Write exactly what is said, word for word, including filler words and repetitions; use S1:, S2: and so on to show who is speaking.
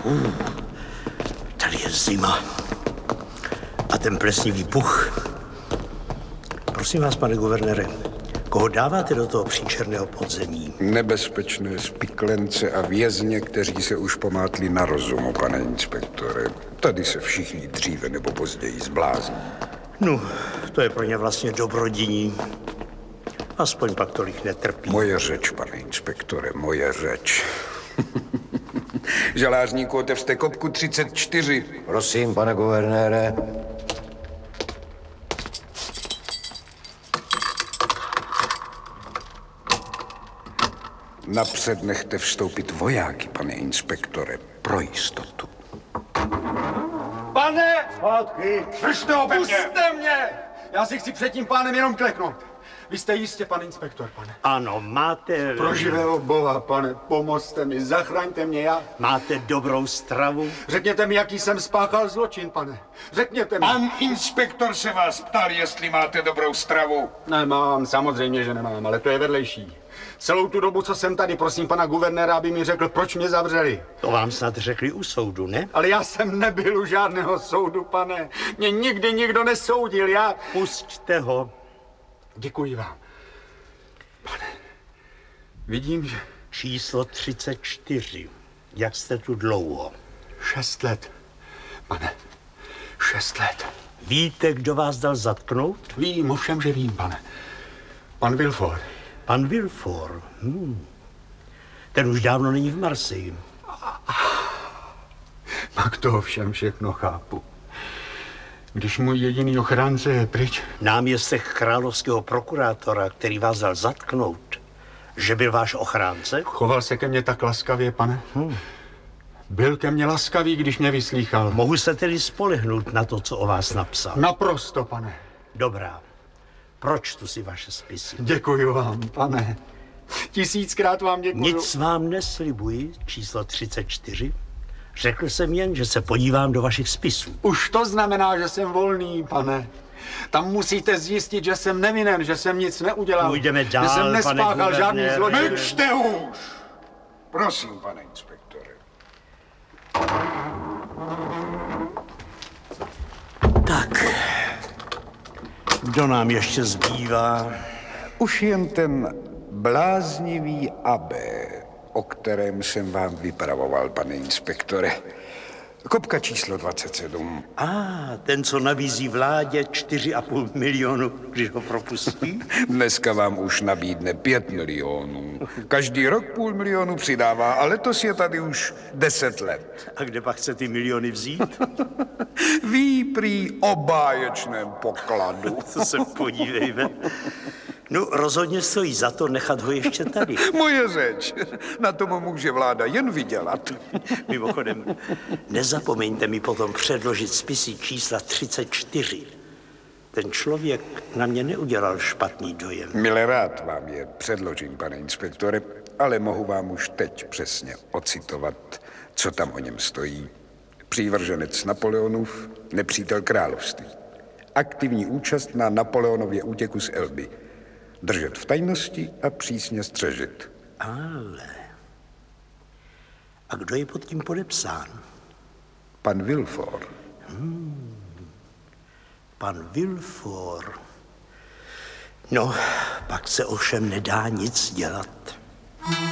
S1: Uh, tady je zima. A ten plesnivý puch. Prosím vás, pane guvernére, koho dáváte do toho příčerného podzemí?
S2: Nebezpečné spiklence a vězně, kteří se už pomátli na rozumu, pane inspektore. Tady se všichni dříve nebo později zblázní.
S1: No, to je pro ně vlastně dobrodiní. Aspoň pak tolik netrpí.
S2: Moje řeč, pane inspektore, moje řeč. Žalářníku, otevřte kopku třicet čtyři.
S3: Prosím, pane guvernére.
S2: Napřed nechte vstoupit vojáky, pane inspektore, pro jistotu.
S4: Pane!
S5: Zpátky!
S4: Držte ho, puste mě! Já si chci před tím pánem jenom kleknout. Vy jste jistě pan inspektor, pane.
S1: Ano, máte...
S4: Pro živého boha, pane, pomozte mi, zachraňte mě, já...
S1: Máte dobrou stravu?
S4: Řekněte mi, jaký jsem spáchal zločin, pane. Řekněte mi.
S2: Pan inspektor se vás ptal, jestli máte dobrou stravu.
S4: Nemám, samozřejmě, že nemám, ale to je vedlejší. Celou tu dobu, co jsem tady, prosím pana guvernéra, aby mi řekl, proč mě zavřeli.
S1: To vám snad řekli u soudu, ne?
S4: Ale já jsem nebyl u žádného soudu, pane. Mě nikdy nikdo nesoudil, já...
S1: Pusťte ho.
S4: Děkuji vám. Pane, vidím, že...
S1: Číslo třicet čtyři. Jak jste tu dlouho?
S4: Šest let, pane. Šest let.
S1: Víte, kdo vás dal zatknout?
S4: Vím, ovšem, že vím, pane. Pan Villefort.
S1: Pan Villefort. Hmm. Ten už dávno není v Marseille.
S4: Pak to ovšem všechno chápu. Když můj jediný ochránce je pryč...
S1: Náměstek královského prokurátora, který vás dal zatknout, že byl váš ochránce?
S4: Choval se ke mně tak laskavě, pane. Hmm. Byl ke mně laskavý, když mě vyslýchal.
S1: Mohu se tedy spolehnout na to, co o vás napsal?
S4: Naprosto, pane.
S1: Dobrá. Proč tu si vaše spisy?
S4: Děkuji vám, pane. Tisíckrát vám děkuji.
S1: Nic vám neslibuji, číslo třicet čtyři. Řekl jsem jen, že se podívám do vašich spisů.
S4: Už to znamená, že jsem volný, pane. Tam musíte zjistit, že jsem nevinen, že jsem nic neudělal.
S1: Půjdeme dál,
S4: že jsem
S1: pane
S4: nespáchal žádný
S1: guvernére.
S4: zločin.
S2: Mlčte už! Prosím, pane inspektore.
S1: Tak, kdo nám ještě zbývá?
S2: Už jen ten bláznivý Abbé, o kterém jsem vám vypravoval, pane inspektore. Kopka číslo dvacet sedm.
S1: A, ah, ten, co nabízí vládě čtyři a půl milionu, když ho propustí?
S2: Dneska vám už nabídne pět milionů. Každý rok půl milionu přidává, a letos je tady už deset let.
S1: A kde pak chce ty miliony vzít?
S2: Ví prý o báječném pokladu.
S1: To se podívejme. No, rozhodně stojí za to nechat ho ještě tady.
S2: Moje řeč. Na tom může vláda jen vydělat.
S1: Mimochodem, nezapomeňte mi potom předložit spisy čísla třicet čtyři. Ten člověk na mě neudělal špatný dojem.
S2: Mile rád vám je předložím, pane inspektore, ale mohu vám už teď přesně ocitovat, co tam o něm stojí. Přívrženec Napoleonův, nepřítel království. Aktivní účast na Napoleonově útěku z Elby. Držet v tajnosti a přísně střežit.
S1: Ale... A kdo je pod tím podepsán?
S2: Pan Villefort.
S1: Hmm. Pan Villefort. No, pak se ovšem nedá nic dělat.